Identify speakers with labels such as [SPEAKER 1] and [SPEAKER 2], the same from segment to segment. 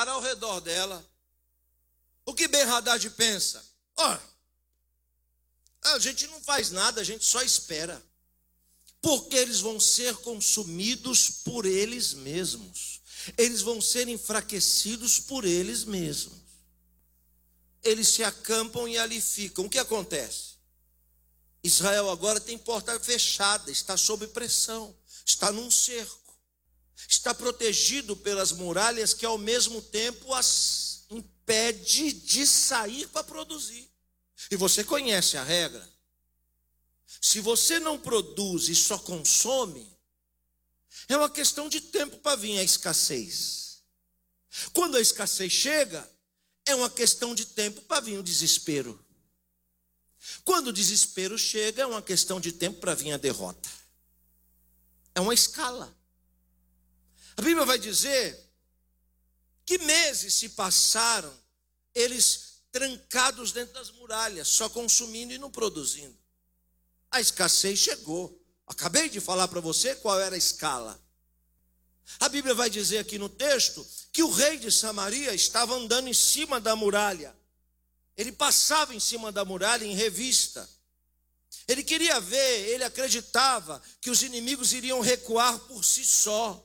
[SPEAKER 1] para ao redor dela. O que Ben-Hadad pensa? Ora, a gente não faz nada, a gente só espera. Porque eles vão ser consumidos por eles mesmos. Eles vão ser enfraquecidos por eles mesmos. Eles se acampam e ali ficam. O que acontece? Israel agora tem porta fechada, está sob pressão, está num cerco. Está protegido pelas muralhas que ao mesmo tempo as impede de sair para produzir. E você conhece a regra. Se você não produz e só consome, é uma questão de tempo para vir a escassez. Quando a escassez chega, é uma questão de tempo para vir o desespero. Quando o desespero chega, é uma questão de tempo para vir a derrota. É uma escala. A Bíblia vai dizer que meses se passaram, eles trancados dentro das muralhas, só consumindo e não produzindo. A escassez chegou. Acabei de falar para você qual era a escala. A Bíblia vai dizer aqui no texto que o rei de Samaria estava andando em cima da muralha. Ele passava em cima da muralha em revista. Ele queria ver, ele acreditava que os inimigos iriam recuar por si só.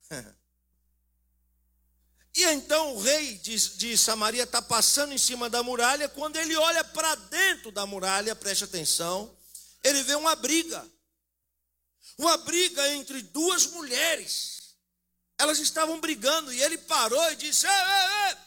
[SPEAKER 1] E então o rei de Samaria está passando em cima da muralha. Quando ele olha para dentro da muralha, preste atenção, ele vê uma briga entre duas mulheres. Elas estavam brigando e ele parou e disse: ei.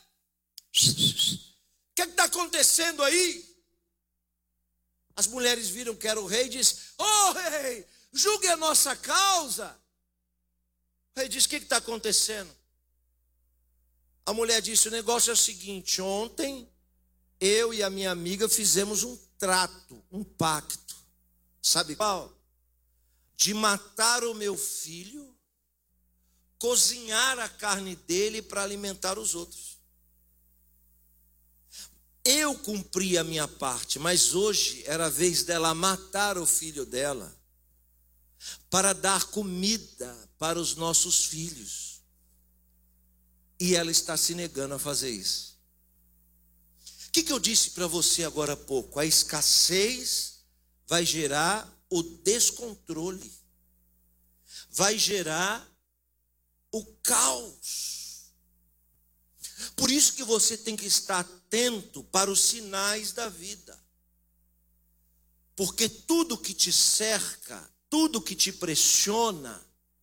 [SPEAKER 1] O que está acontecendo aí? As mulheres viram que era o rei e disse: rei, julgue a nossa causa. O rei disse: o que está acontecendo? A mulher disse: o negócio é o seguinte, ontem eu e a minha amiga fizemos um trato, um pacto. Sabe qual? De matar o meu filho, cozinhar a carne dele para alimentar os outros. Eu cumpri a minha parte, mas hoje era a vez dela matar o filho dela para dar comida para os nossos filhos. E ela está se negando a fazer isso. O que eu disse para você agora há pouco? A escassez vai gerar o descontrole, vai gerar o caos. Por isso que você tem que estar atento para os sinais da vida. Porque tudo que te cerca, tudo que te pressiona,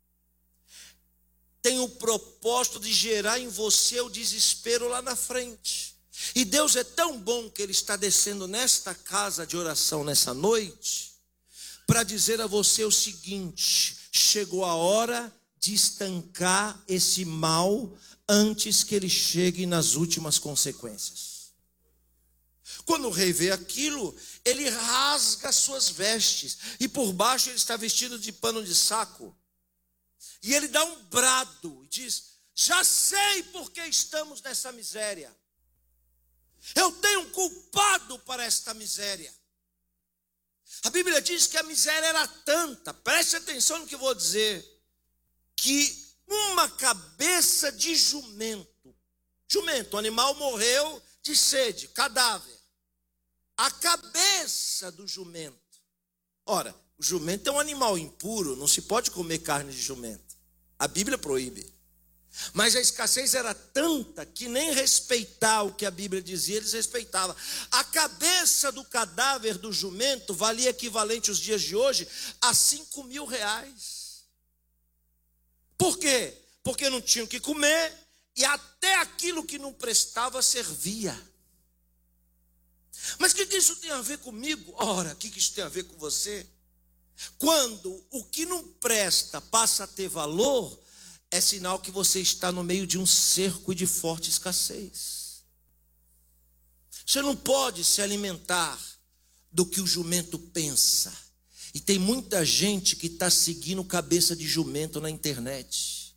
[SPEAKER 1] tem o propósito de gerar em você o desespero lá na frente. E Deus é tão bom que Ele está descendo nesta casa de oração nessa noite, para dizer a você o seguinte: chegou a hora de estancar esse mal antes que ele chegue nas últimas consequências. Quando o rei vê aquilo, ele rasga suas vestes, e por baixo ele está vestido de pano de saco. E ele dá um brado e diz: já sei por que estamos nessa miséria. Eu tenho um culpado para esta miséria. A Bíblia diz que a miséria era tanta, preste atenção no que eu vou dizer, que uma cabeça de jumento, o animal morreu de sede, cadáver. A cabeça do jumento. Ora, o jumento é um animal impuro, não se pode comer carne de jumento. A Bíblia proíbe. Mas a escassez era tanta que nem respeitar o que a Bíblia dizia, eles respeitavam. A cabeça do cadáver do jumento valia equivalente aos dias de hoje a 5.000 reais. Por quê? Porque não tinham o que comer e até aquilo que não prestava servia. Mas o que isso tem a ver comigo? Ora, o que isso tem a ver com você? Quando o que não presta passa a ter valor, é sinal que você está no meio de um cerco de forte escassez. Você não pode se alimentar do que o jumento pensa. E tem muita gente que está seguindo cabeça de jumento na internet.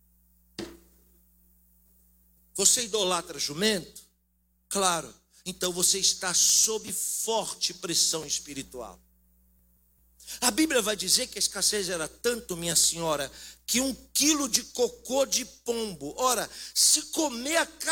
[SPEAKER 1] Você idolatra jumento? Claro. Então você está sob forte pressão espiritual. A Bíblia vai dizer que a escassez era tanto, minha senhora, que 1 quilo de cocô de pombo. Ora, se comer a